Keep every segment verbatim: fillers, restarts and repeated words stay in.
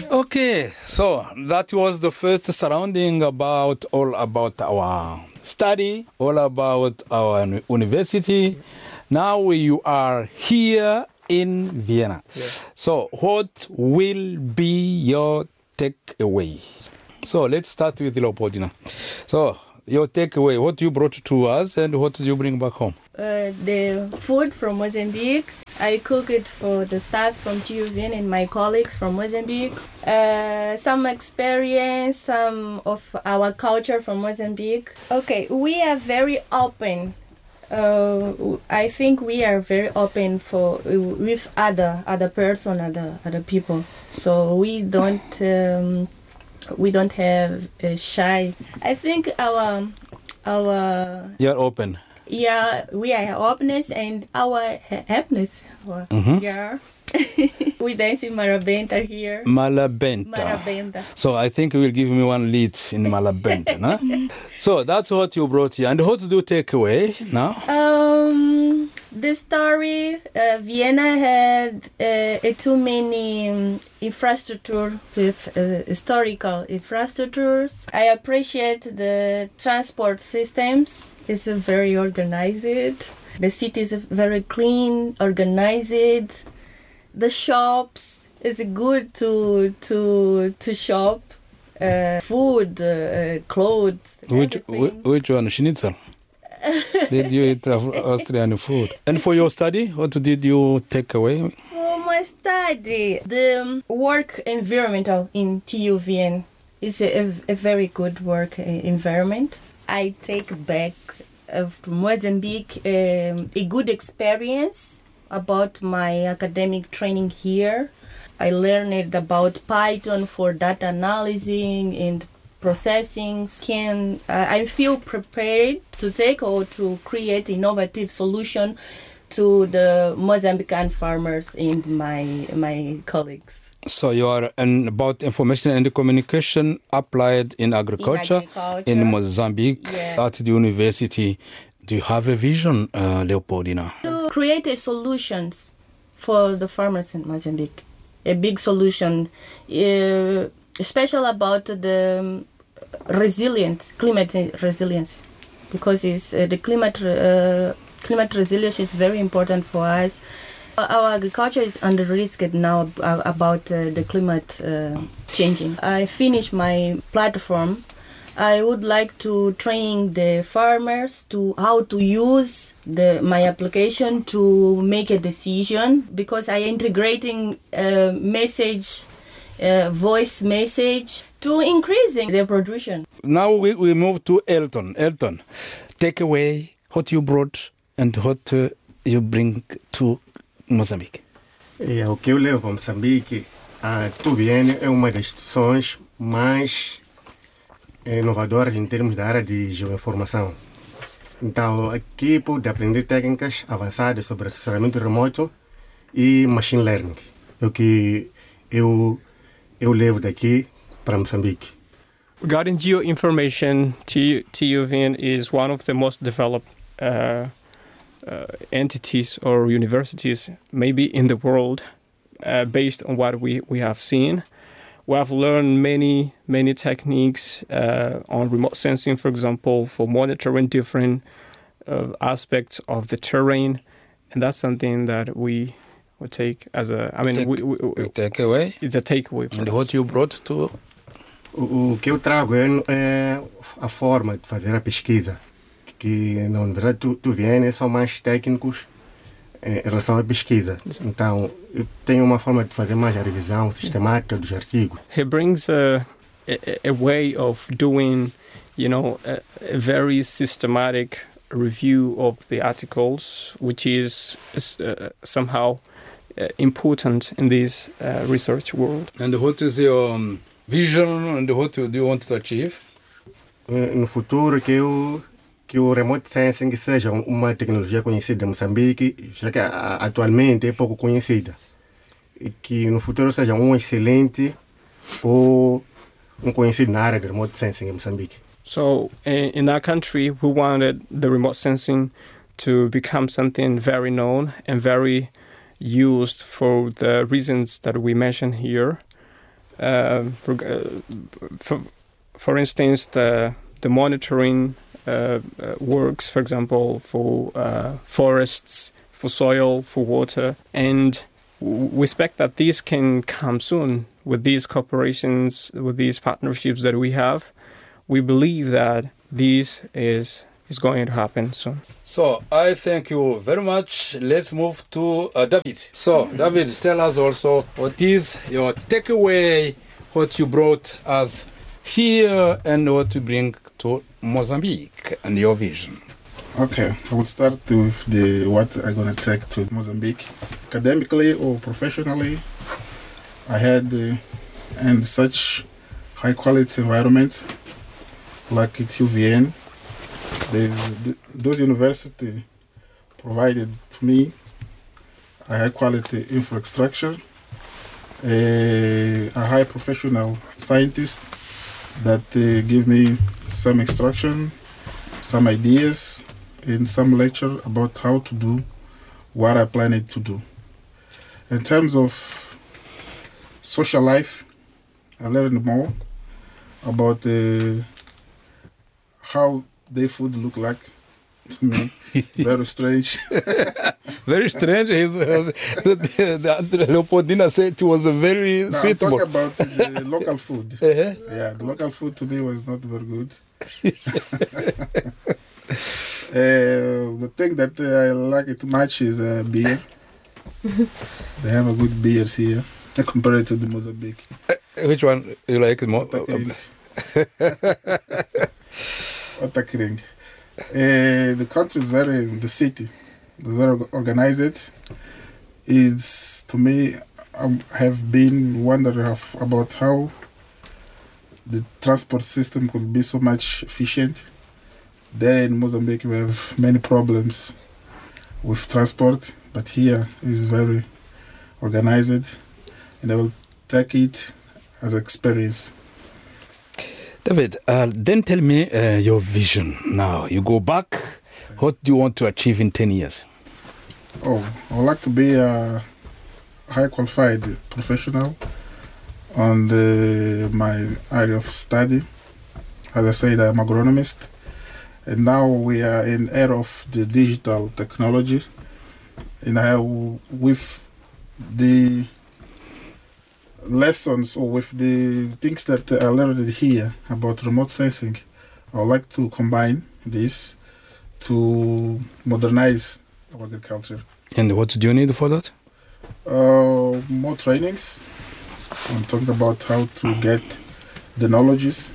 Okay, so that was the first surrounding about all about our study, all about our university. Now you are here in Vienna. Yeah. So what will be your takeaway? So let's start with Leopoldina. So your takeaway, what you brought to us and what did you bring back home? Uh, the food from Mozambique. I cook it for the staff from T U Vienna and my colleagues from Mozambique. Uh, some experience, some of our culture from Mozambique. Okay, we are very open. Uh, I think we are very open for with other other person, other other people. So we don't um, we don't have uh, shy. I think our our You're open. yeah, we are openness and our ha- happiness. Mm-hmm. Yeah. We dance in Marabenta here. Malabenta. Marabenta. So I think you will give me one lead in Malabenta. No? So that's what you brought here. And what do you take away now? Um, the story, uh, Vienna had uh, uh, too many um, infrastructure with uh, historical infrastructures. I appreciate the transport systems. It's uh, very organized. The city is very clean, organized. The shops is good to to to shop. Uh, food, uh, clothes. Which everything. which one? Schnitzel. Did you eat Austrian food? And for your study, what did you take away? For my study, the um, work environmental in T U Vienna is a, a, a very good work uh, environment. I take back uh, to Mozambique um, a good experience about my academic training here. I learned about Python for data analyzing and processing. Can uh, I feel prepared to take or to create innovative solution to the Mozambican farmers and my my colleagues. So you are an, about information and communication applied in agriculture in, agriculture. in Mozambique Yeah. at the university. Do you have a vision, uh, Leopoldina? To create a solutions for the farmers in Mozambique. A big solution, uh, special about the um, resilience, climate resilience, because it's, uh, the climate uh, climate resilience is very important for us. Our agriculture is under risk now about uh, the climate uh, changing. I finished my platform. I would like to train the farmers to how to use the my application to make a decision, because I integrating a message, a voice message to increasing their production. Now we, we move to Elton. Elton, take away what you brought and what uh, you bring to Moçambique. É, o que eu levo a Moçambique, a T U Vienna é uma das instituições mais inovadoras em termos da área de geoinformação. Então, aqui pude aprender técnicas avançadas sobre assessoramento remoto e machine learning. É o que eu, eu levo daqui para Moçambique. Regarding geoinformation, T U Vienna is one of the most developed uh, uh, entities or universities maybe in the world, uh, based on what we, we have seen. We have learned many, many techniques uh, on remote sensing, for example, for monitoring different uh, aspects of the terrain. And that's something that we would take as a, I mean, Take, we, we, we, take away. It's a takeaway. And what you brought to... O, o que eu trago é, é a forma de fazer a pesquisa, que na Universidade de T U Vienna são mais técnicos em relação à pesquisa. Então, eu tenho uma forma de fazer mais a revisão sistemática dos artigos. He brings a, a, a way of doing, you know, a, a very systematic review of the articles, which is uh, somehow uh, important in this uh, research world. And what is your um, vision and what do you want to achieve? No futuro, que eu que o remote sensing seja uma tecnologia conhecida em Moçambique, já que atualmente é pouco conhecida. E que no futuro seja um excelente ou um conhecido na área de remote sensing em Moçambique. So in, in our country, we wanted the remote sensing to become something very known and very used for the reasons that we mentioned here. uh, for, for instance, the the monitoring uh, uh, works, for example, for uh, forests, for soil, for water, and we expect that these can come soon with these cooperations, with these partnerships that we have. We believe that this is is going to happen soon. So I thank you very much. Let's move to uh, David. So David, tell us also what is your takeaway, what you brought us here, and what you bring to Mozambique and your vision. Okay, I will start with the what I'm gonna take to Mozambique, academically or professionally. I had uh, in such high quality environment like at U V N. There's th- those university provided to me a high quality infrastructure, a, a high professional scientist that uh, give me some instruction, some ideas, and some lecture about how to do what I planned to do. In terms of social life, I learned more about uh, how their food look like to me. Very strange. Very strange. His, the, the, the Leopoldina said it was a very No, I'm suitable. talking about the local food. Uh-huh. Yeah, the local food to me was not very good. uh, the thing that uh, I like it much is uh, beer. They have a good beers here compared to the Mozambique. Which one you like more? Otakring. Otakring. Uh, the country is very, the city is very organized. It's, to me, I have been wondering of, about how the transport system could be so much efficient. There in Mozambique we have many problems with transport, but here is very organized, and I will take it as experience. David, uh, then tell me uh, your vision now. You go back, what do you want to achieve in ten years? Oh, I would like to be a high qualified professional on the, my area of study. As I said, I'm agronomist. And now we are in era of the digital technology. And I have, with the lessons or with the things that I learned here about remote sensing, I would like to combine this to modernize our agriculture. And what do you need for that? Uh, more trainings. I'm talking about how to get the knowledges.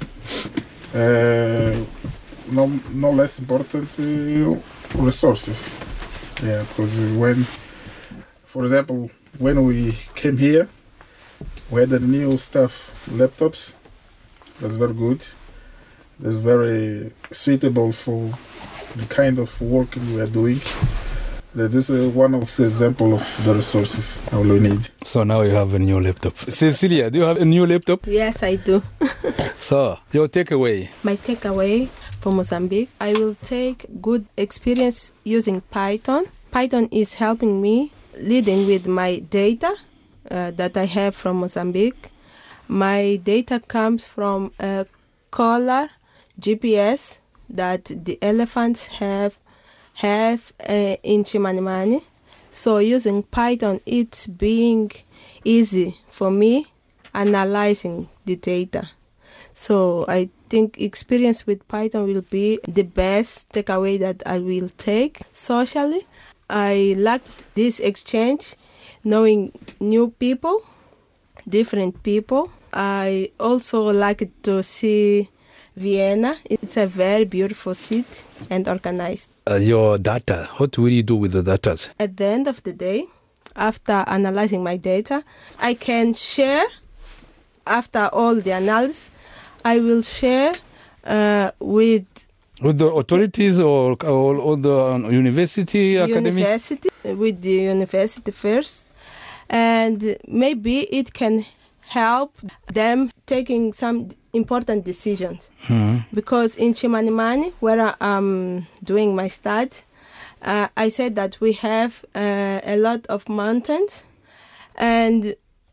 Uh, no, no less important, uh, resources. Yeah, because when, for example, when we came here, we had the new stuff, laptops. That's very good. That's very suitable for the kind of work we are doing. This is one of the examples of the resources I will need. So now you have a new laptop. Cecilia, do you have a new laptop? Yes, I do. So, your takeaway? My takeaway from Mozambique, I will take good experience using Python. Python is helping me leading with my data uh, that I have from Mozambique. My data comes from a collar G P S that the elephants have have uh, in Chimanimani. So using Python, it's being easy for me analyzing the data. So I think experience with Python will be the best takeaway that I will take. Socially, I liked this exchange, knowing new people, different people. I also like to see Vienna. It's a very beautiful city and organized. Uh, your data, what will you do with the data? At the end of the day, after analyzing my data, I can share, after all the analysis, I will share uh, with with the authorities or, or, or the um, university, academy? University, with the university first. And maybe it can help them taking some important decisions. Mm-hmm. Because in Chimanimani, where I'm doing my study, uh, I said that we have uh, a lot of mountains, and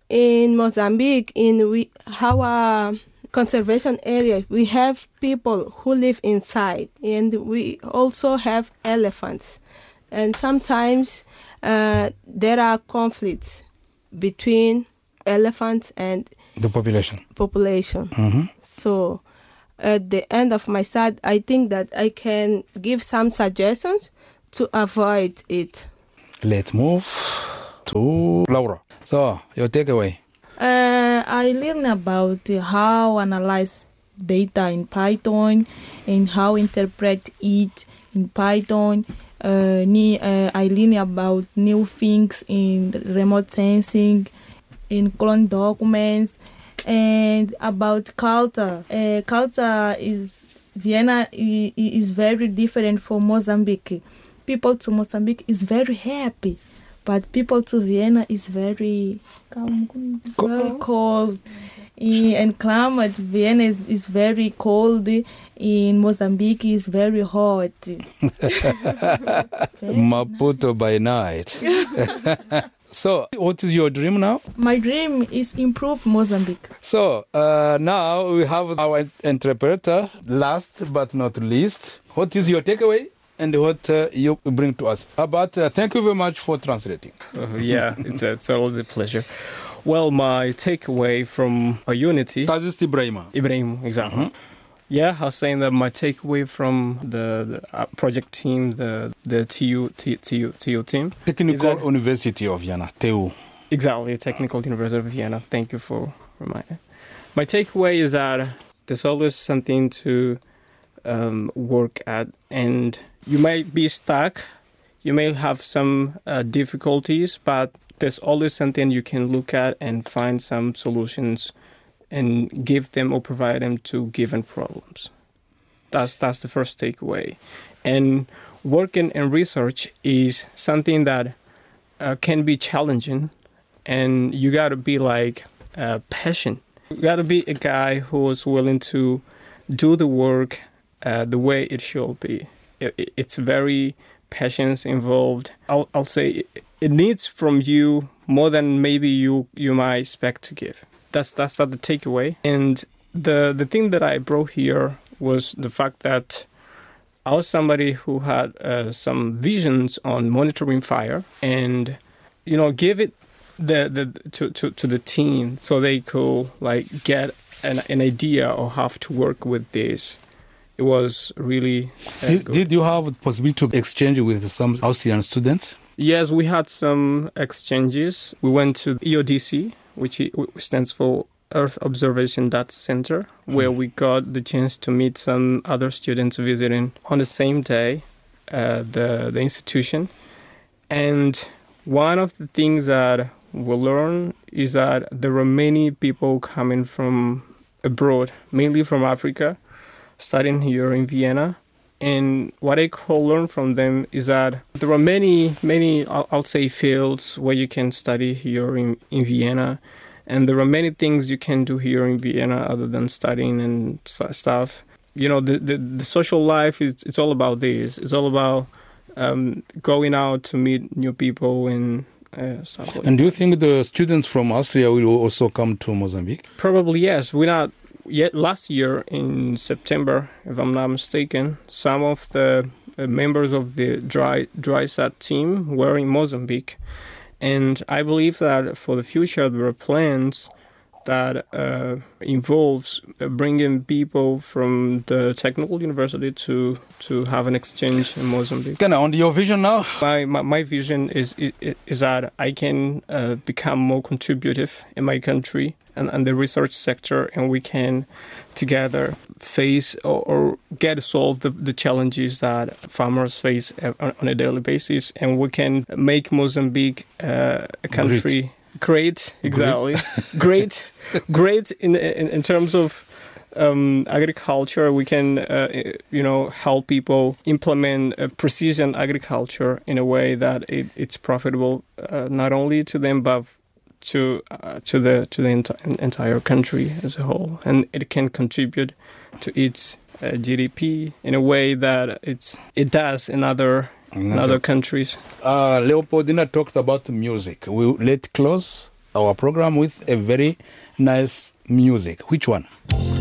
in Mozambique, in we, our conservation area, we have people who live inside, and we also have elephants. And sometimes uh, there are conflicts between elephants and the population. population. Mm-hmm. So at the end of my study, I think that I can give some suggestions to avoid it. Let's move to Laura. So, your takeaway. Uh, I learned about how analyze data in Python and how interpret it in Python. Uh, ne- uh, I learned about new things in remote sensing, in clone documents, and about culture. Uh, culture is Vienna is, is very different from Mozambique. People to Mozambique is very happy, but people to Vienna is very is very cold. In, and climate, Vienna is, is very cold. In Mozambique is very hot. Very Maputo by night. So, what is your dream now? My dream is improve Mozambique. So, uh, now we have our interpreter, last but not least. What is your takeaway and what uh, you bring to us? Uh, but uh, thank you very much for translating. Uh, yeah, it's, a, it's always a pleasure. Well, my takeaway from a Unity... Tazist Ibrahima. Ibrahim, exactly. Mm-hmm. Yeah, I was saying that my takeaway from the, the uh, project team, the the T U, T, TU, TU team... Technical that, University of Vienna, T U. Exactly, Technical University of Vienna. Thank you for reminding. My takeaway is that there's always something to um, work at, and you might be stuck, you may have some uh, difficulties, but there's always something you can look at and find some solutions and give them or provide them to given problems. That's that's the first takeaway. And working in research is something that uh, can be challenging, and you got to be like uh, patient. You got to be a guy who is willing to do the work uh, the way it should be. It, it's very patience involved. I'll, I'll say it, it needs from you more than maybe you, you might expect to give. That's that's not the takeaway. And the the thing that I brought here was the fact that I was somebody who had uh, some visions on monitoring fire, and you know, give it the the to, to, to the team so they could like get an an idea of how to work with this. It was really uh, did, good. Did you have the possibility to exchange with some Austrian students? Yes, we had some exchanges. We went to E O D C, which stands for Earth Observation Data Center, where we got the chance to meet some other students visiting on the same day uh, the, the institution. And one of the things that we learned is that there were many people coming from abroad, mainly from Africa, studying here in Vienna. And what I could learn from them is that there are many, many, I'll, I'll say, fields where you can study here in, in Vienna. And there are many things you can do here in Vienna other than studying and st- stuff. You know, the, the, the social life, is it's all about this. It's all about um, going out to meet new people and uh, stuff like that. And do you think the students from Austria will also come to Mozambique? Probably, yes. We're not... Yet last year in September, if I'm not mistaken, some of the uh, members of the dry DrySat team were in Mozambique, and I believe that for the future there are plans that uh, involves bringing people from the technical university to to have an exchange in Mozambique. Can I on your vision now? My my, my vision is, is is that I can uh, become more contributive in my country and, and the research sector, and we can together face or, or get solve the, the challenges that farmers face on, on a daily basis, and we can make Mozambique uh, a country. Great. Great, exactly. Great, great in, in in terms of um, agriculture. We can, uh, you know, help people implement uh, precision agriculture in a way that it, it's profitable uh, not only to them but to uh, to the to the enti- entire country as a whole, and it can contribute to its uh, G D P in a way that it's it does in other. In other countries. Uh, Leopoldina talked about music. We let close our program with a very nice music. Which one?